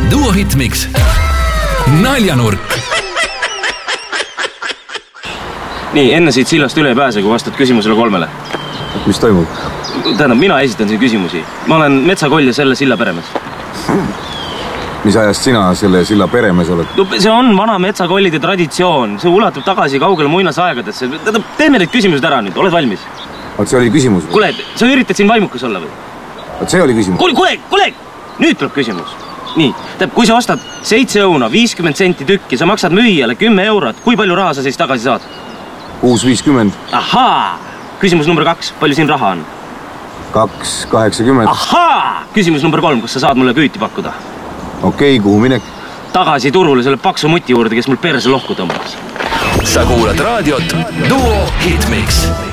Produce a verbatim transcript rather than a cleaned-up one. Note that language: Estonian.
Duo Hitmix. Naljanurk. Nii, enne siit sillast üle ei pääse, kui vastad küsimusele kolmele. Mis toimub? Tähendab, mina esitan siin küsimusi. Ma olen metsakoll ja selle silla peremees. Mis ajast sina selle silla peremees oled? No, see on vana metsakollide traditsioon. See ulatub tagasi kaugele muinasaegadesse. Teeme need küsimused ära nüüd. Oled valmis? Oot, see oli küsimus? Kule, sa üritad siin vaimukas olla või? Oot, see oli küsimus? Kule, kule, kule! Nüüd tuleb küsimus. Nii, tähendab, kui sa ostad seitse õuna, viiskümmend senti tükki, sa maksad müüjale kümme eurot, kui palju raha sa siis tagasi saad? kuus viiskümmend. Ahaa! Küsimus number kaks. Palju siin raha on? kaks kaheksakümmend. Ahaa! Küsimus number kolm. Kas sa saad mulle küüti pakkuda? Okei, kuhu minek? Tagasi turule selle paksu muti juurde, kes mul perse lohku tõmbas. Sa kuulad raadiot Duo Hitmix.